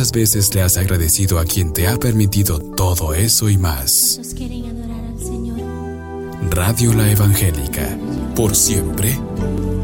¿Cuántas veces le has agradecido a quien te ha permitido todo eso y más? ¿Cuántos quieren adorar al Señor? Radio La Evangélica, por siempre